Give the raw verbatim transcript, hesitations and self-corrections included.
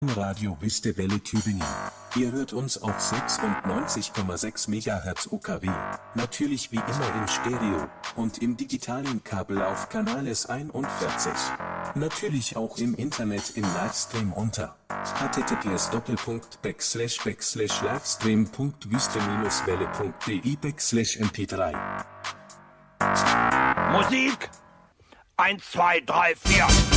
Radio Wüste Welle Tübingen. Ihr hört uns auf sechsundneunzig Komma sechs Megahertz U K W, natürlich wie immer in Stereo und im digitalen Kabel auf Kanal S einundvierzig. Natürlich auch im Internet im Livestream unter https doppelpunkt backslash backslash livestream punkt wüste welle punkt de backslash m p drei. Musik eins, zwei, drei, vier